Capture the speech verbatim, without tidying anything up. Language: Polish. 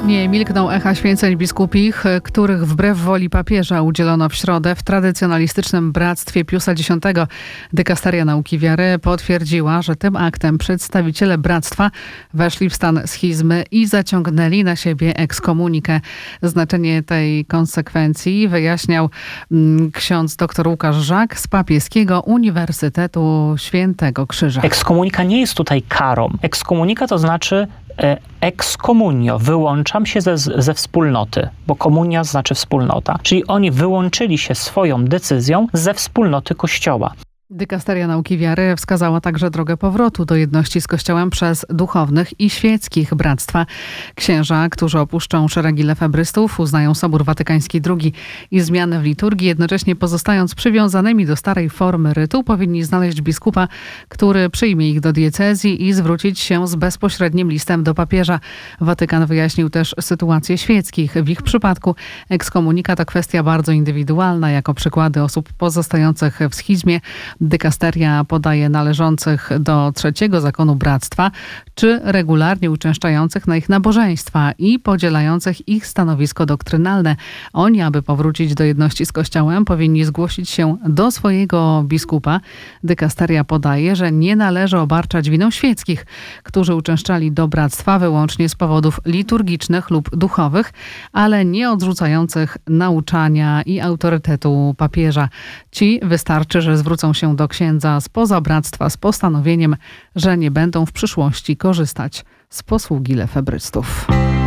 Nie milkną echa święceń biskupich, których wbrew woli papieża udzielono w środę w tradycjonalistycznym Bractwie Piusa Dziesiątego. Dykasteria Nauki Wiary potwierdziła, że tym aktem przedstawiciele bractwa weszli w stan schizmy i zaciągnęli na siebie ekskomunikę. Znaczenie tej konsekwencji wyjaśniał mm, ksiądz dr Łukasz Żak z Papieskiego Uniwersytetu Świętego Krzyża. Ekskomunika nie jest tutaj karą. Ekskomunika to znaczy ekskomunio, wyłączam się ze, ze wspólnoty, bo komunia znaczy wspólnota. Czyli oni wyłączyli się swoją decyzją ze wspólnoty Kościoła. Dykasteria Nauki Wiary wskazała także drogę powrotu do jedności z Kościołem przez duchownych i świeckich bractwa. Księża, którzy opuszczą szeregi lefebrystów, uznają Sobór Watykański drugi i zmiany w liturgii, jednocześnie pozostając przywiązanymi do starej formy rytu, powinni znaleźć biskupa, który przyjmie ich do diecezji i zwrócić się z bezpośrednim listem do papieża. Watykan wyjaśnił też sytuację świeckich. W ich przypadku ekskomunika to kwestia bardzo indywidualna. Jako przykłady osób pozostających w schizmie dykasteria podaje należących do trzeciego zakonu bractwa, czy regularnie uczęszczających na ich nabożeństwa i podzielających ich stanowisko doktrynalne. Oni, aby powrócić do jedności z Kościołem, powinni zgłosić się do swojego biskupa. Dykasteria podaje, że nie należy obarczać winą świeckich, którzy uczęszczali do bractwa wyłącznie z powodów liturgicznych lub duchowych, ale nie odrzucających nauczania i autorytetu papieża. Ci wystarczy, że zwrócą się do księdza spoza bractwa z postanowieniem, że nie będą w przyszłości korzystać z posługi lefebrystów.